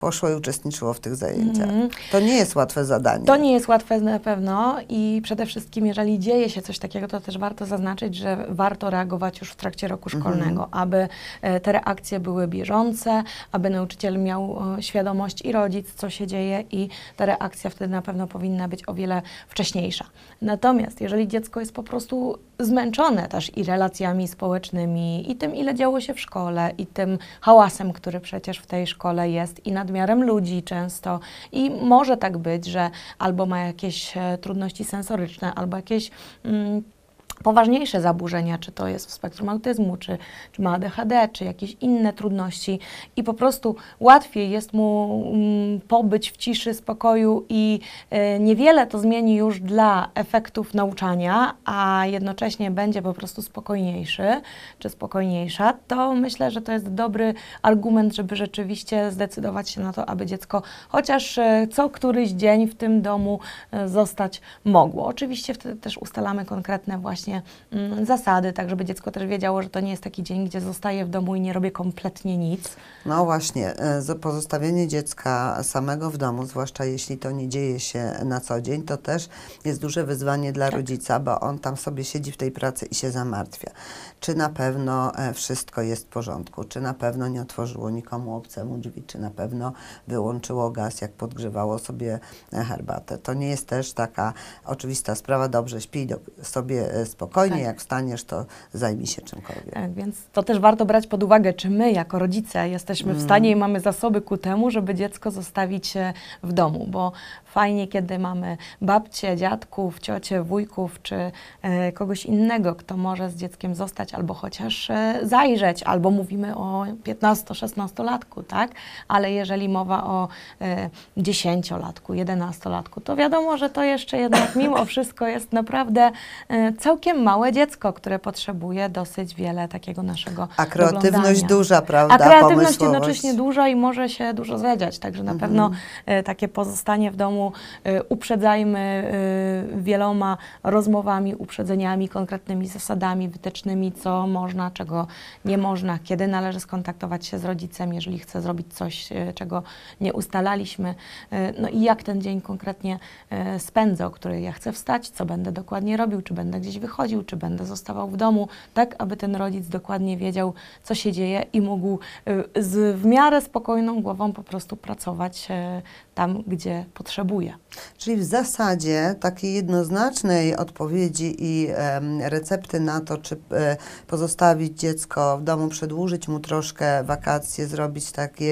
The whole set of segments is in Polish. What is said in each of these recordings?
poszło i uczestniczyło w tych zajęciach. To nie jest łatwe zadanie. To nie jest łatwe na pewno i przede wszystkim, jeżeli dzieje się coś takiego, to też warto zaznaczyć, że warto reagować już w trakcie roku szkolnego, aby te reakcje były bieżące, aby nauczyciel miał świadomość i rodzic, co się dzieje i ta reakcja wtedy na pewno powinna być o wiele wcześniejsza. Natomiast jeżeli dziecko jest po prostu zmęczone też i relacjami społecznymi, i tym, ile działo się w szkole, i tym hałasem, który przecież w tej szkole jest, i nadmiarem ludzi często. I może tak być, że albo ma jakieś trudności sensoryczne, albo jakieś poważniejsze zaburzenia, czy to jest w spektrum autyzmu, czy ma ADHD, czy jakieś inne trudności i po prostu łatwiej jest mu pobyć w ciszy, spokoju i niewiele to zmieni już dla efektów nauczania, a jednocześnie będzie po prostu spokojniejszy, czy spokojniejsza, to myślę, że to jest dobry argument, żeby rzeczywiście zdecydować się na to, aby dziecko chociaż co któryś dzień w tym domu zostać mogło. Oczywiście wtedy też ustalamy konkretne właśnie zasady, tak żeby dziecko też wiedziało, że to nie jest taki dzień, gdzie zostaje w domu i nie robię kompletnie nic. No właśnie, pozostawienie dziecka samego w domu, zwłaszcza jeśli to nie dzieje się na co dzień, to też jest duże wyzwanie dla rodzica, bo on tam sobie siedzi w tej pracy i się zamartwia. Czy na pewno wszystko jest w porządku, czy na pewno nie otworzyło nikomu obcemu drzwi, czy na pewno wyłączyło gaz, jak podgrzewało sobie herbatę. To nie jest też taka oczywista sprawa, dobrze śpij sobie spokojnie, jak wstaniesz, to zajmij się czymkolwiek. Tak, więc to też warto brać pod uwagę, czy my jako rodzice jesteśmy w stanie i mamy zasoby ku temu, żeby dziecko zostawić w domu, bo fajnie, kiedy mamy babcie, dziadków, ciocie, wujków, czy kogoś innego, kto może z dzieckiem zostać, albo chociaż zajrzeć, albo mówimy o 15-16-latku, tak? Ale jeżeli mowa o 10-latku, 11-latku, to wiadomo, że to jeszcze jednak mimo wszystko jest naprawdę całkiem małe dziecko, które potrzebuje dosyć wiele takiego naszego A kreatywność doglądania. duża, prawda? A kreatywność Pomysłowość. jednocześnie duża i może się dużo zadziać, także na pewno takie pozostanie w domu uprzedzajmy wieloma rozmowami, uprzedzeniami, konkretnymi zasadami, wytycznymi, co można, czego nie można, kiedy należy skontaktować się z rodzicem, jeżeli chce zrobić coś, czego nie ustalaliśmy, no i jak ten dzień konkretnie spędzę, o której ja chcę wstać, co będę dokładnie robił, czy będę gdzieś wychodził, czy będę zostawał w domu, tak aby ten rodzic dokładnie wiedział, co się dzieje i mógł w miarę spokojną głową po prostu pracować tam, gdzie potrzebuje. Czyli w zasadzie takiej jednoznacznej odpowiedzi i recepty na to, czy pozostawić dziecko w domu, przedłużyć mu troszkę wakacje, zrobić taki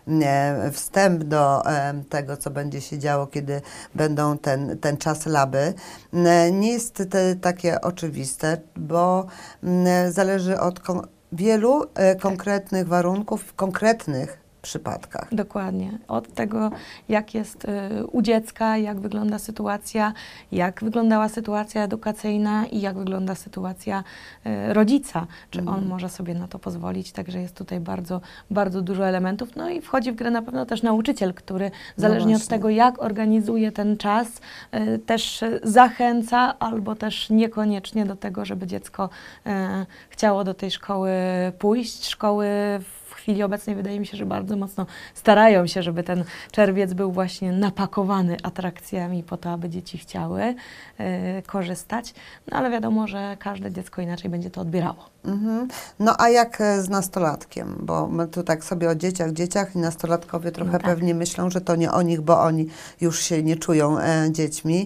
wstęp do tego, co będzie się działo, kiedy będą ten czas laby, nie jest takie oczywiste, bo zależy od wielu konkretnych warunków w konkretnych przypadkach. Dokładnie. Od tego, jak jest u dziecka, jak wygląda sytuacja, jak wyglądała sytuacja edukacyjna i jak wygląda sytuacja rodzica. Czy on może sobie na to pozwolić. Także jest tutaj bardzo, bardzo dużo elementów. No i wchodzi w grę na pewno też nauczyciel, który zależnie od tego, jak organizuje ten czas, też zachęca albo też niekoniecznie do tego, żeby dziecko chciało do tej szkoły pójść. Szkoły w chwili obecnej wydaje mi się, że bardzo mocno starają się, żeby ten czerwiec był właśnie napakowany atrakcjami po to, aby dzieci chciały korzystać. No ale wiadomo, że każde dziecko inaczej będzie to odbierało. No a jak z nastolatkiem? Bo my tu tak sobie o dzieciach i nastolatkowie trochę pewnie myślą, że to nie o nich, bo oni już się nie czują dziećmi.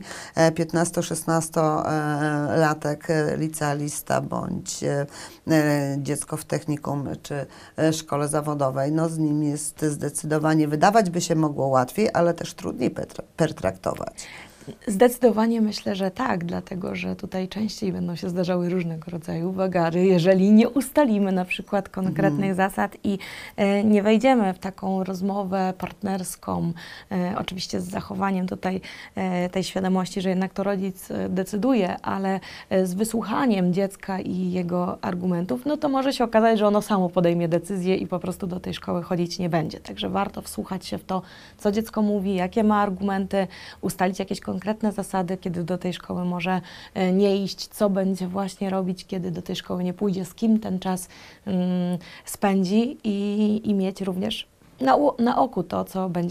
15-16-latek, licealista bądź dziecko w technikum czy szkole zawodowej, no z nim jest zdecydowanie, wydawać by się mogło łatwiej, ale też trudniej pertraktować. Zdecydowanie myślę, że tak, dlatego że tutaj częściej będą się zdarzały różnego rodzaju wagary, jeżeli nie ustalimy na przykład konkretnych zasad i nie wejdziemy w taką rozmowę partnerską, oczywiście z zachowaniem tutaj tej świadomości, że jednak to rodzic decyduje, ale z wysłuchaniem dziecka i jego argumentów, no to może się okazać, że ono samo podejmie decyzję i po prostu do tej szkoły chodzić nie będzie. Także warto wsłuchać się w to, co dziecko mówi, jakie ma argumenty, ustalić jakieś konkretne zasady, kiedy do tej szkoły może nie iść, co będzie właśnie robić, kiedy do tej szkoły nie pójdzie, z kim ten czas spędzi i mieć również na oku to, co będzie